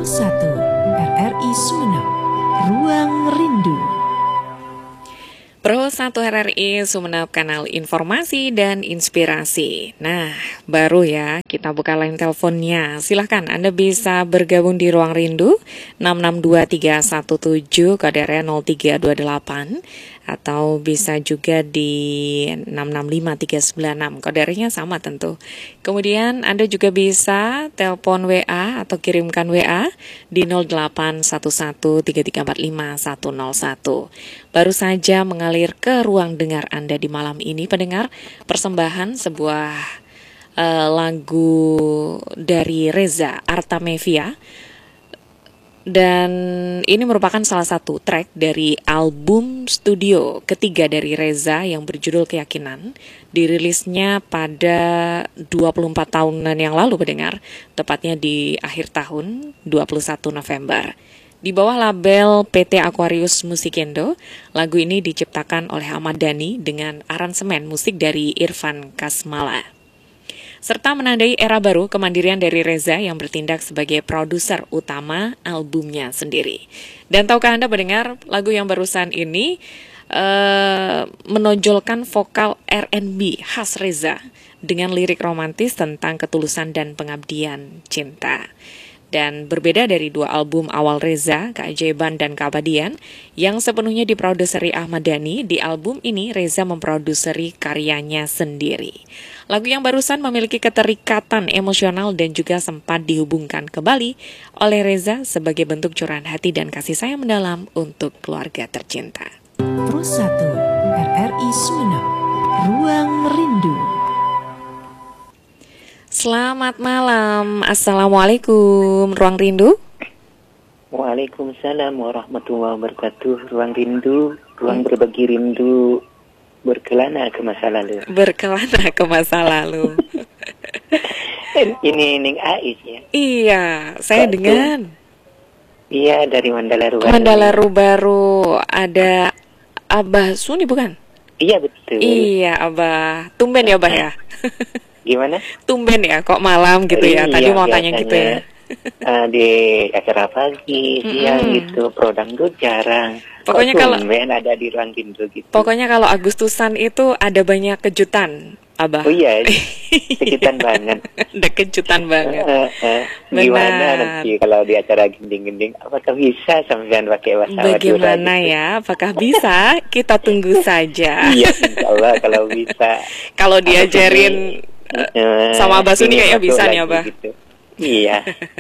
Pro 1 RRI Sumeneb, Ruang Rindu. Pro 1 RRI Sumeneb, kanal informasi dan inspirasi. Nah, baru ya kita buka line teleponnya. Silahkan Anda bisa bergabung di Ruang Rindu 662317 kode area 0328 atau bisa juga di 665396 kode areanya sama tentu. Kemudian Anda juga bisa telepon WA atau kirimkan WA di 08113345 101. Baru saja mengalir ke ruang dengar Anda di malam ini, pendengar, persembahan sebuah lagu dari Reza Artamevia. Dan ini merupakan salah satu track dari album studio ketiga dari Reza yang berjudul Keyakinan. Dirilisnya pada 24 tahunan yang lalu, pendengar, tepatnya di akhir tahun 21 November. Di bawah label PT Aquarius Musikendo, lagu ini diciptakan oleh Ahmad Dhani dengan aransemen musik dari Irfan Kasmala, serta menandai era baru kemandirian dari Reza yang bertindak sebagai produser utama albumnya sendiri. Dan tahukah Anda mendengar, lagu yang barusan ini menonjolkan vokal R&B khas Reza dengan lirik romantis tentang ketulusan dan pengabdian cinta. Dan berbeda dari dua album awal Reza, Keajaiban dan Keabadian, yang sepenuhnya diproduseri Ahmad Dhani, di album ini Reza memproduseri karyanya sendiri. Lagu yang barusan memiliki keterikatan emosional dan juga sempat dihubungkan kembali oleh Reza sebagai bentuk curahan hati dan kasih sayang mendalam untuk keluarga tercinta. Pro 1 RRI Sumeneb, Ruang Rindu. Selamat malam, Assalamualaikum, Ruang Rindu. Waalaikumsalam warahmatullahi wabarakatuh. Ruang Rindu, ruang berbagi rindu, berkelana ke masa lalu. Berkelana ke masa lalu. Ini Ning Ais ya? Iya, saya dengan. Iya, dari Mandala Rubaru. Mandala Rubaru, ada Abah Suni bukan? Iya, betul. Iya, Abah. Tumben ya, Abah ya? Gimana? Tumben ya, kok malam gitu ya? Tadi mau tanya gitu ya. Di acara pagi, siang gitu, pro dangdut jarang. Pokoknya kalau ada di Ruang Rindu gitu. Pokoknya kalau Agustusan itu ada banyak kejutan, Abah. Oh iya, kejutan banget. Ada kejutan banget. Gimana nanti kalau di acara gending-gending, apakah bisa sampean pakai bahasa Madura? Bagaimana gitu ya? Apakah bisa? Kita tunggu saja. Iya, insya Allah kalau bisa. Kalau diajarin sama Abah Suni kayaknya bisa nih, Abah. Gitu. Iya.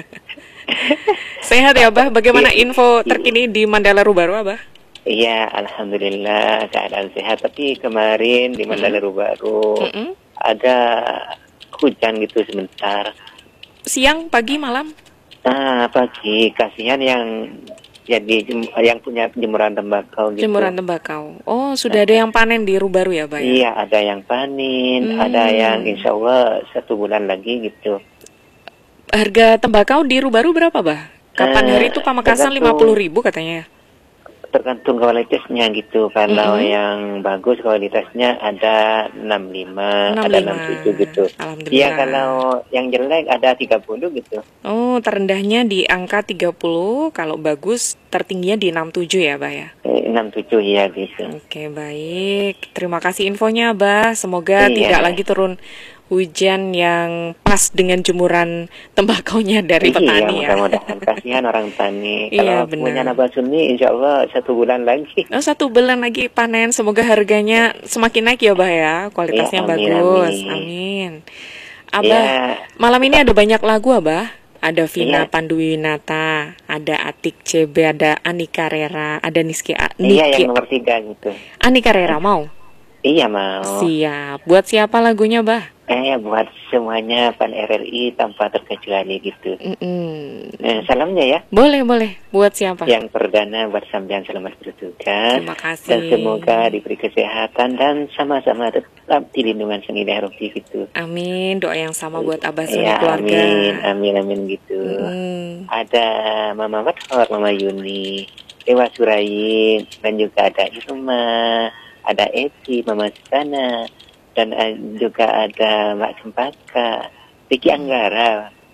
Sehat ya, Abah? Bagaimana info terkini di Mandala Rubaru, Abah? Iya, alhamdulillah keadaan sehat. Tapi kemarin di Mandala Rubaru ada hujan gitu sebentar. Siang, pagi, malam? Pagi. Kasihan yang punya jemuran tembakau gitu. Jemuran tembakau. Oh, sudah ada yang panen di Rubaru ya, Pak? Iya, ada yang panen, ada yang insya Allah 1 bulan lagi gitu. Harga tembakau di Rubaru berapa, Bah? Kapan hari itu Pamekasan 50.000 katanya. Tergantung kualitasnya gitu. Kalau yang bagus kualitasnya ada 65, ada 67 gitu. Alhamdulillah. Iya, kalau yang jelek ada 30 gitu. Oh, terendahnya di angka 30, kalau bagus tertingginya di 67 ya, Bah ya? 67 ya gitu. Oke, baik. Terima kasih infonya, Bah. Semoga tidak lagi turun hujan yang pas dengan jemuran tembakaunya dari petani ya. Mudah-mudahan. Kasihan orang tani. Iya, kalau punya Nabah Suni insya Allah 1 bulan lagi. 1 bulan lagi panen. Semoga harganya semakin naik ya, Bah ya. Kualitasnya bagus. Amin. Abah, malam ini ada banyak lagu, Abah. Ada Vina Panduwinata, ada Atik CB, ada Anika Rera, ada Niski. Iya, yang nomor 3 gitu. Anika Rera mau? Iya, mau. Siap. Buat siapa lagunya, Bah? Buat semuanya Pan RRI tanpa terkecuali gitu. Salamnya ya. Boleh. Buat siapa? Yang perdana buat sampean selamat bertugas. Terima kasih. Dan semoga diberi kesehatan dan sama-sama tetap di lindungan Sang Ilahi Rabbi gitu. Amin. Doa yang sama buat Abah Suni keluarga. Amin gitu. Ada Mama Wathor, Mama Yuni, Dewa Surayin, dan juga ada Irma, ada Eti, Mama Susana, dan juga ada Mbak Cempaka, Vicky Anggara,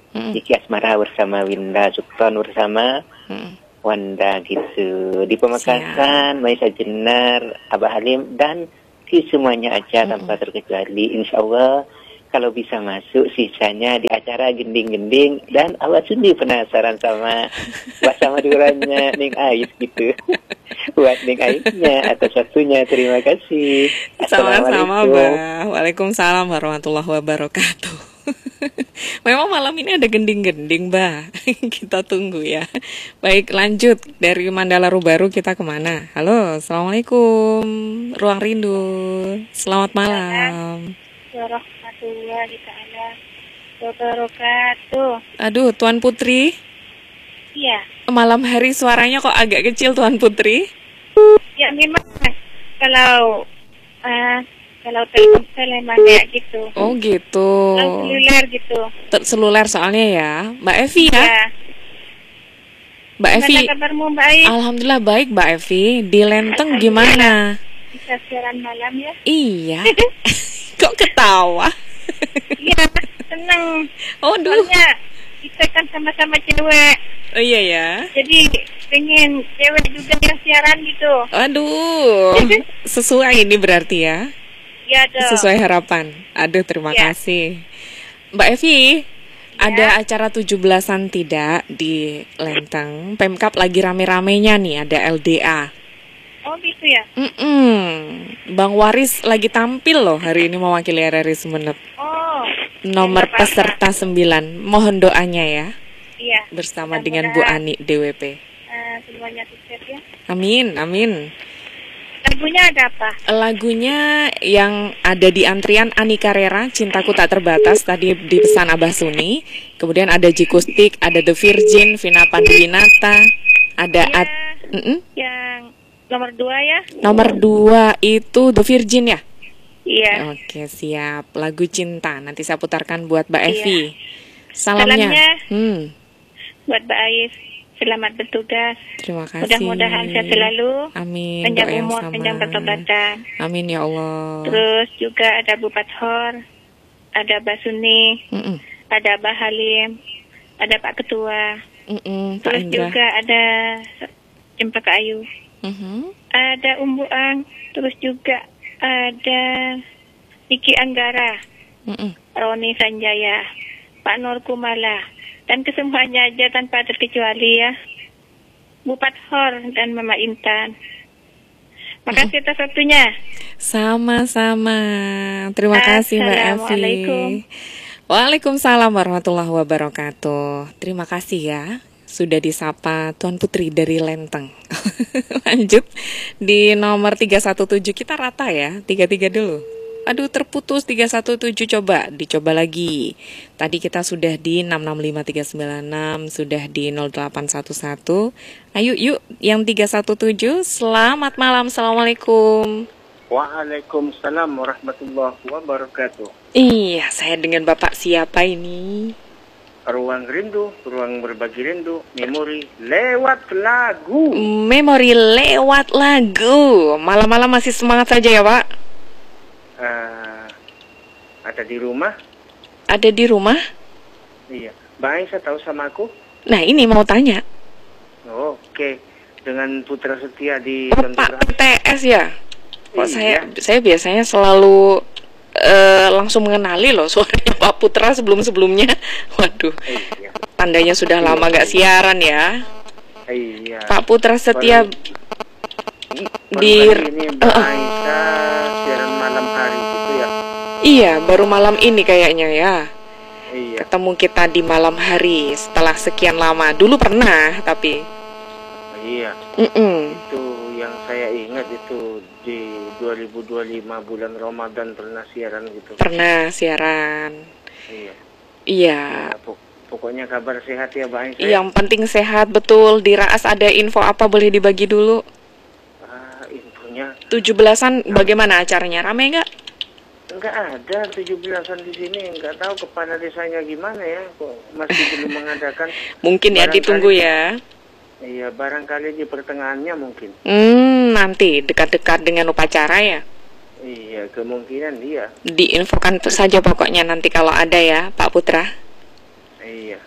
Diki Asmara bersama Winda Sukton bersama Wanda gitu. Di Pamekasan, Maisa Jenar, Abah Halim, dan di semuanya aja tanpa terkecuali. Insya Allah kalau bisa masuk, sisanya di acara gending-gending. Dan Abah Sundi penasaran sama bahasa Maduranya Ning Ais gitu. Buat Ning Aisnya atas waktunya, terima kasih. Sama-sama, Bah. Waalaikumsalam warahmatullahi wabarakatuh. Memang malam ini ada gending-gending, Bah. Kita tunggu ya. Baik, lanjut. Dari Mandala Baru kita kemana? Halo, Assalamualaikum. Ruang Rindu. Selamat malam. Warahmatullahi ta'ala wabarakatuh. Aduh, Tuan Putri. Iya. Malam hari suaranya kok agak kecil, Tuan Putri? Ya memang kalau telepon saya memang kayak gitu. Oh gitu. Seluler gitu. Seluler soalnya ya, Mbak Evi ya. Ya. Mbak Evi. Gimana kabarmu, Mbak Ais? Alhamdulillah baik, Mbak Evi. Di Lenteng gimana? Bisa siaran malam ya? Iya. Kok ketawa? Iya, seneng. Oh, duh. Soalnya kita kan sama-sama cewek. Oh iya ya. Jadi pengen cewek juga yang siaran gitu. Aduh. Sesuai ini berarti ya. Iya dong. Sesuai harapan. Aduh, terima kasih. Mbak Evi, ada acara 17-an tidak di Lenteng? Pemkab lagi rame-ramenya nih, ada LDA. Oh gitu ya? Bang Waris lagi tampil loh hari ini mewakili RRI Sumeneb. Oh. Nomor peserta 9. Mohon doanya ya. Iya. Bersama dengan Bu Ani DWP. Semuanya sukses ya. Amin, amin. Lagunya ada apa? Lagunya yang ada di antrian Ani Carrera, Cintaku Tak Terbatas, tadi dipesan Abah Suni. Kemudian ada Jikustik, ada The Virgin, Vina Panduwinata, ada yang nomor 2 ya? Nomor 2 itu The Virgin ya? Iya. Oke, siap. Lagu Cinta nanti saya putarkan buat Mbak Evi. Salamnya buat Mbak Ais. Selamat bertugas. Terima kasih. Mudah-mudahan sehat selalu. Amin. Panjang umur, panjang pertobatan. Amin ya Allah. Terus juga ada Bu Pathor, ada Mbak Suni, ada Mbak Halim, ada Pak Ketua. Terus juga ada Cempaka Ayu. Ada Umbuang. Terus juga ada Niki Anggara, Roni Sanjaya, Pak Nur Kumala. Dan kesemuanya aja tanpa terkecuali ya. Bu Pathor dan Mama Intan. Makasih atas waktunya. Sama-sama. Terima kasih Mbak Evi. Assalamualaikum. Waalaikumsalam warahmatullahi wabarakatuh. Terima kasih ya. Sudah disapa Tuan Putri dari Lenteng. Lanjut di nomor 317 kita rata ya. 33 dulu. Aduh terputus 317, dicoba lagi. Tadi kita sudah di 665396, sudah di 0811. Ayo yuk yang 317. Selamat malam, Assalamualaikum. Waalaikumsalam warahmatullahi wabarakatuh. Iya, saya dengan Bapak siapa ini? Ruang rindu, ruang berbagi rindu, memori lewat lagu. Memori lewat lagu. Malam-malam masih semangat saja ya Pak? Ada di rumah. Ada di rumah? Iya. Mbak Aisyah tahu sama aku? Nah ini mau tanya. Oh, oke. Dengan Putra Setia di Pak PTS ya? Kok iya. saya biasanya selalu langsung mengenali loh suaranya Pak Putra sebelum-sebelumnya. Waduh. Iya. Tandanya sudah lama gak siaran ya. Iya. Pak Putra Setia di ini Mbak Aisyah siaran malam hari gitu ya. Iya, baru malam ini kayaknya ya. Iya. Ketemu kita di malam hari setelah sekian lama. Dulu pernah tapi. Iya. Itu yang saya ingat itu di 2025 bulan Ramadan pernah siaran gitu. Pernah siaran. Iya. Iya. Ya, pokoknya kabar sehat ya Mbak Aisyah. Yang penting sehat betul. Di Raas ada info apa boleh dibagi dulu? Infonya 17-an bagaimana acaranya? Rame nggak? Enggak ada 17-an di sini. Enggak tahu kepala desanya gimana ya. Kok masih belum mengadakan. Mungkin ya ditunggu ya. Iya, barangkali di pertengahannya mungkin. Nanti dekat-dekat dengan upacara ya. Iya, kemungkinan iya. Diinfokan saja pokoknya nanti kalau ada ya Pak Putra. Iya.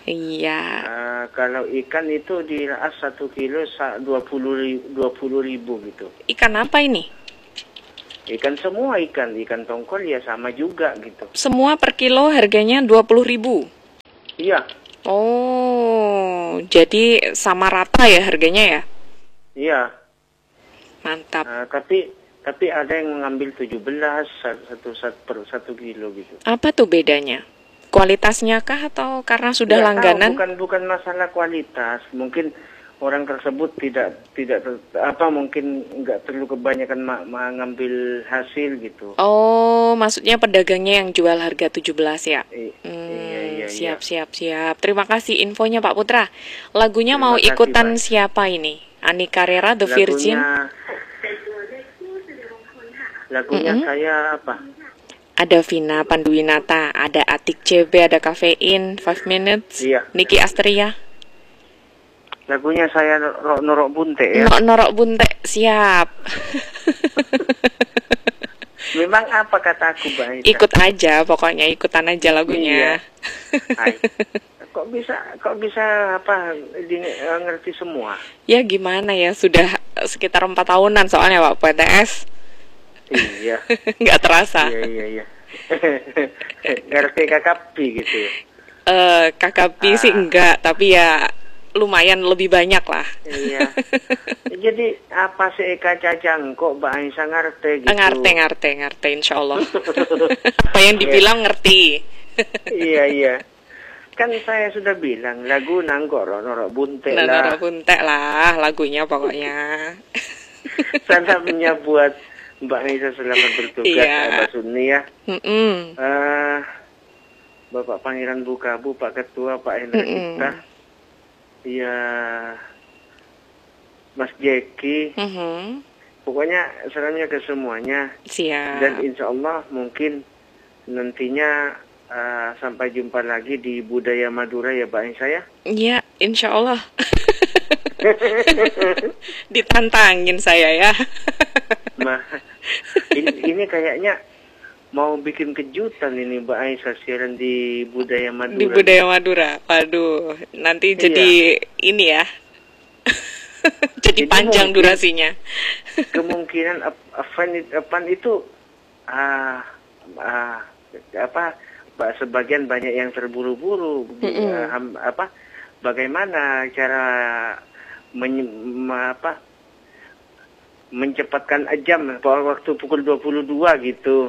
Iya. Kalau ikan itu di Raas 1 kilo 20.000 gitu. Ikan apa ini? Ikan semua ikan tongkol ya sama juga gitu. Semua per kilo harganya 20.000. Iya. Oh, jadi sama rata ya harganya ya? Iya. Mantap. Tapi ada yang mengambil 17 per 1 kilo gitu. Apa tuh bedanya? Kualitasnya kah atau karena sudah Nggak langganan? Tahu, bukan masalah kualitas. Mungkin orang tersebut mungkin nggak terlalu kebanyakan mengambil hasil gitu. Oh, maksudnya pedagangnya yang jual harga 17 ya? Iya. Siap. Terima kasih infonya Pak Putra. Lagunya Terima mau kasih, ikutan Pak. siapa ini? Ani Carrera, The Virgin? Lagunya saya apa? Ada Vina Panduwinata, ada Atik CB, ada Kafein, 5 Minutes, Iya. Niki Astria. Lagunya saya Norok Bunte ya. Norok Bunte, siap. Memang apa kataku, Mbak Ita? Ikut aja, pokoknya ikutan aja lagunya. Iya. Hai. Kok bisa ngerti semua? Ya gimana ya, sudah sekitar 4 tahunan soalnya Pak PTS. Iya. Nggak terasa. Iya. Ngerti KKP gitu ya? KKP sih enggak, tapi ya lumayan lebih banyak lah. Iya. Jadi apa sih Eka Cacang kok Mbak Aisyah ngerti gitu? Ngerti insya Allah. Apa yang dibilang ngerti. Iya. Kan saya sudah bilang lagu Norok Bunte lah. Norok Bunte lah lagunya pokoknya. Salamnya buat Mbak Aisyah selamat bertugas, Mbak Suni ya. Bapak Pangeran Bukabu, Pak Ketua, Pak Hendra kita, ya Mas Jeki, pokoknya salamnya ke semuanya. Siap. Dan insya Allah mungkin nantinya sampai jumpa lagi di Budaya Madura ya Mbak Aisyah ya. Iya, insya Allah. Ditantangin saya ya. Ini kayaknya mau bikin kejutan ini Mbak Aisyah siaran di Budaya Madura. Di Budaya Madura. Waduh, nanti jadi ini ya. Jadi panjang durasinya. Kemungkinan Evan itu sebagian banyak yang terburu-buru. Bagaimana cara mencepatkan jam waktu pukul 22 gitu.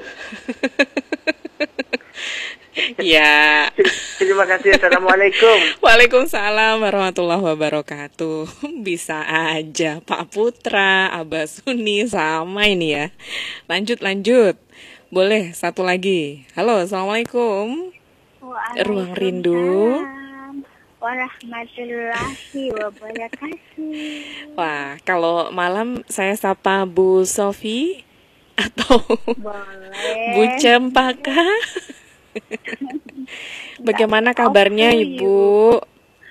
Ya. Terima kasih. Assalamualaikum. Waalaikumsalam warahmatullahi wabarakatuh. Bisa aja Pak Putra, Abah Suni sama ini ya. Lanjut. Boleh satu lagi. Halo, assalamualaikum. Ruang Rindu. Warahmatullahi wabarakatuh. Wah, kalau malam saya sapa Bu Sofi atau Boleh. Bu Cempaka. Bagaimana kabarnya Ibu?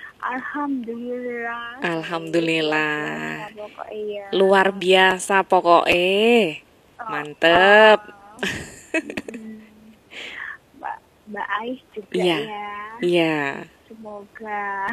Alhamdulillah. Luar biasa pokoknya. Mantep. Mbak Ais juga ya. Iya. Semoga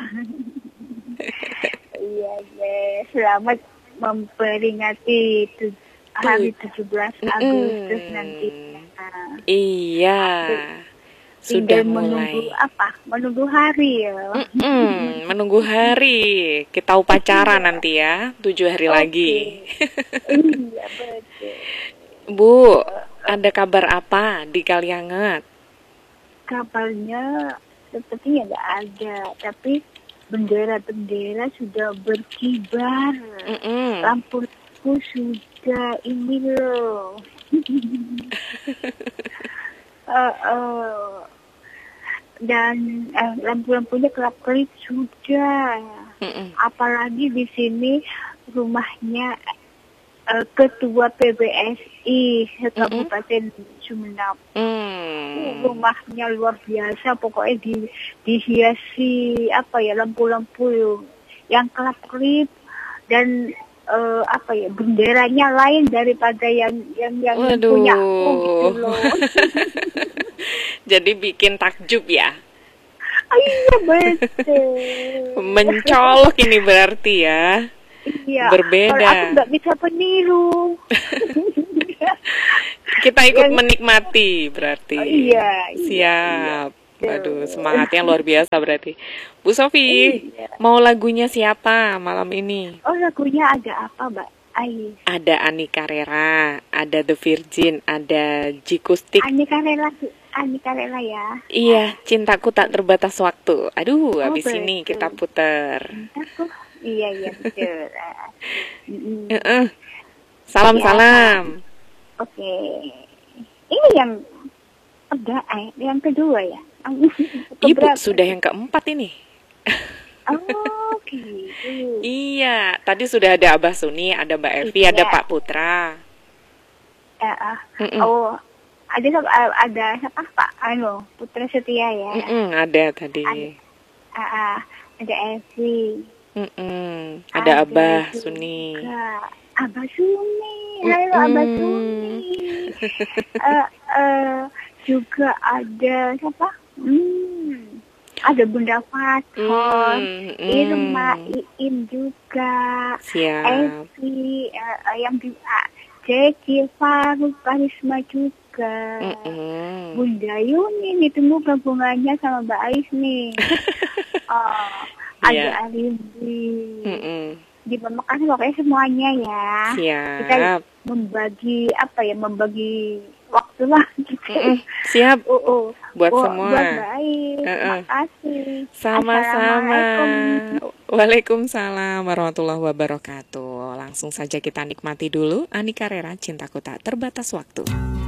selamat memperingati hari 17 Agustus nantinya. Iya. Sudah mulai. Menunggu hari ya. Menunggu hari. Kita upacara nanti ya, 7 hari lagi. Iya, betul. Bu, ada kabar apa di Kalianget? Kabarnya sepertinya nggak ada, tapi bendera-bendera sudah berkibar, lampu-lampu sudah ini loh. Dan lampu-lampunya kelap-kelip sudah. Apalagi di sini rumahnya Ketua PBSI Kabupaten Sumeneb. Rumahnya luar biasa, pokoknya dihiasi lampu-lampu yang kelap-kelip dan benderanya lain daripada yang punya aku gitu loh. Jadi bikin takjub ya. Iya betul. Mencolok ini berarti ya. Iya. Berbeda. Kalau aku nggak bisa peniru. Kita ikut menikmati berarti. Oh, iya. Siap. Iya. Waduh, semangatnya luar biasa berarti. Bu Sofi, Iya. mau lagunya siapa malam ini? Oh, lagunya ada apa, Mbak Ais? Ada Ani Carrera, ada The Virgin, ada Jikustik. Annika Rela ya. Iya, Cintaku Tak Terbatas Waktu. Aduh, habis betul. ini kita puter. Aku, iya betul. Salam-salam. Oke. Ini yang yang kedua ya. Ibu sudah yang keempat ini. Oh, gitu. Iya, tadi sudah ada Abah Suni, ada Mbak Evi, Iya. ada Pak Putra. Oh, ada siapa Pak? Putra Setia ya. Ada tadi. Ada Evi. Ada Abah Suni. Abah Suni. Halo Abah Suni. Juga ada siapa? Ada Bunda Fathon, Irma, Iin juga, Siap. Evi, yang di Ceci, Faruk, Karisma juga. Bunda Yuni ditunggu gabungannya sama Mbak Ais nih. Ada Alimbi. Di Pamekasan pokoknya semuanya ya. Siap. Kita membagi waktu lah gitu. Siap. Buat Buat semua. baik. Makasih. Sama-sama. Assalamualaikum. Waalaikumsalam warahmatullahi wabarakatuh. Langsung saja kita nikmati dulu Ani Carrera, Cintaku Tak Terbatas Waktu.